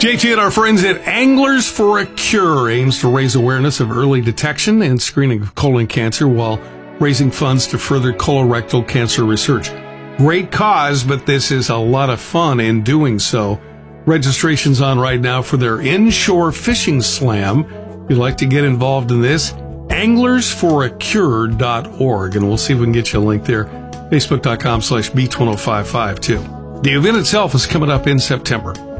JT and our friends at Anglers for a Cure aims to raise awareness of early detection and screening of colon cancer while raising funds to further colorectal cancer research. Great cause, but this is a lot of fun in doing so. Registration's on right now for their Inshore Fishing Slam. If you'd like to get involved in this, anglersforacure.org, and we'll see if we can get you a link there. Facebook.com/Beach1055 too. The event itself is coming up in September.